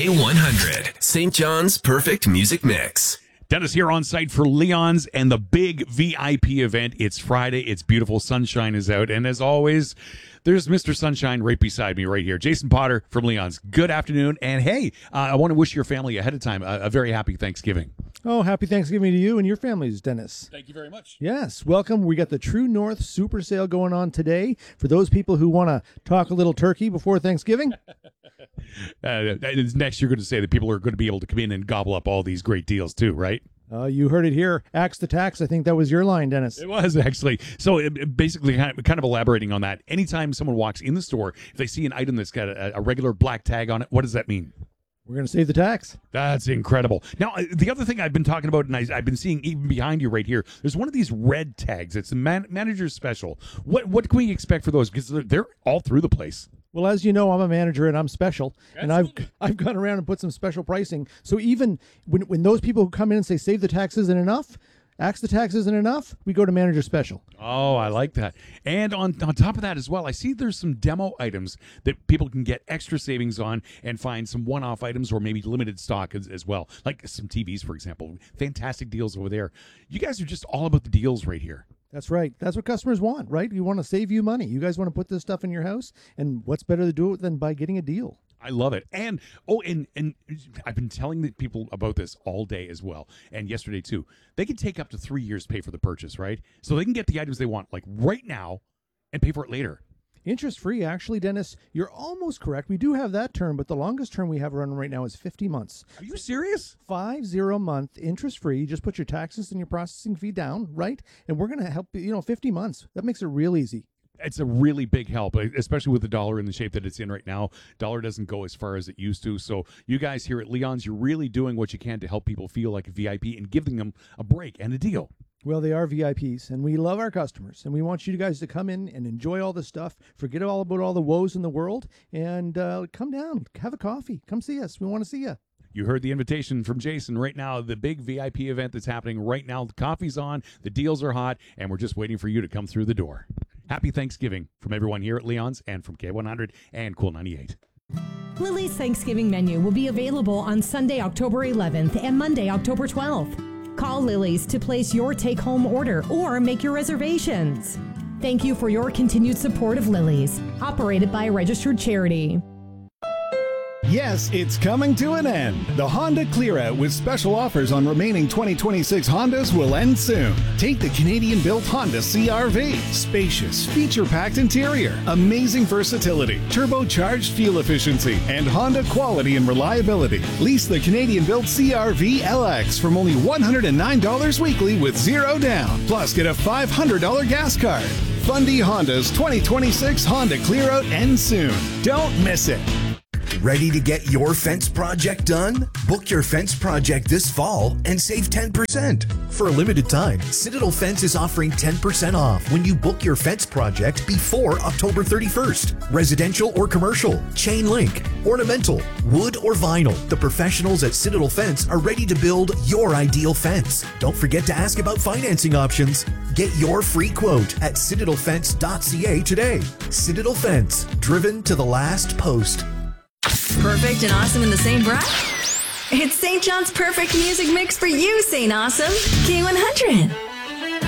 K100, St. John's Perfect Music Mix. Dennis here on site for Leon's and the big VIP event. It's Friday. It's beautiful. Sunshine is out. And as always, there's Mr. Sunshine right beside me right here. Jason Potter from Leon's. Good afternoon. And hey, I want to wish your family ahead of time a very happy Thanksgiving. Oh, happy Thanksgiving to you and your families, Dennis. Thank you very much. Yes, welcome. We got the True North Super Sale going on today for those people who want to talk a little turkey before Thanksgiving. Next, you're going to say that people are going to be able to come in and gobble up all these great deals too, right? You heard it here. Axe the tax. I think that was your line, Dennis. It was actually. So basically kind of elaborating on that. Anytime someone walks in the store, if they see an item that's got a regular black tag on it, what does that mean? We're going to save the tax. That's incredible. Now, the other thing I've been talking about, and I've been seeing even behind you right here, there's one of these red tags. It's a manager's special. What can we expect for those? Because they're all through the place. Well, as you know, I'm a manager and I'm special, and I've gone around and put some special pricing. So even when those people who come in and say save the tax isn't enough, axe the tax isn't enough, we go to manager special. Oh, I like that. And on top of that as well, I see there's some demo items that people can get extra savings on and find some one-off items or maybe limited stock as well, like some TVs, for example. Fantastic deals over there. You guys are just all about the deals right here. That's right. That's what customers want, right? You want to save you money. You guys want to put this stuff in your house, and what's better to do it than by getting a deal? I love it. And I've been telling the people about this all day as well, and yesterday too. They can take up to 3 years to pay for the purchase, right? So they can get the items they want like right now and pay for it later. Interest-free, actually, Dennis, you're almost correct. We do have that term, but the longest term we have running right now is 50 months. Are you serious? 50-month, interest-free. Just put your taxes and your processing fee down, right? And we're going to help you, 50 months. That makes it real easy. It's a really big help, especially with the dollar in the shape that it's in right now. Dollar doesn't go as far as it used to. So you guys here at Leon's, you're really doing what you can to help people feel like a VIP and giving them a break and a deal. Well, they are VIPs, and we love our customers, and we want you guys to come in and enjoy all the stuff, forget all about all the woes in the world, and come down, have a coffee, come see us. We want to see you. You heard the invitation from Jason right now, the big VIP event that's happening right now. The coffee's on, the deals are hot, and we're just waiting for you to come through the door. Happy Thanksgiving from everyone here at Leon's and from K100 and Cool 98. Lily's Thanksgiving menu will be available on Sunday, October 11th and Monday, October 12th. Call Lily's to place your take-home order or make your reservations. Thank you for your continued support of Lily's, operated by a registered charity. Yes, it's coming to an end. The Honda Clear-Out with special offers on remaining 2026 Hondas will end soon. Take the Canadian-built Honda CR-V. Spacious, feature-packed interior, amazing versatility, turbocharged fuel efficiency, and Honda quality and reliability. Lease the Canadian-built CR-V LX from only $109 weekly with zero down. Plus, get a $500 gas card. Fundy Honda's 2026 Honda Clear-Out ends soon. Don't miss it. Ready to get your fence project done? Book your fence project this fall and save 10%. For a limited time, Citadel Fence is offering 10% off when you book your fence project before October 31st. Residential or commercial, chain link, ornamental, wood or vinyl. The professionals at Citadel Fence are ready to build your ideal fence. Don't forget to ask about financing options. Get your free quote at citadelfence.ca today. Citadel Fence, driven to the last post. Perfect and awesome in the same breath? It's St. John's Perfect Music Mix for you, St. Awesome. K100.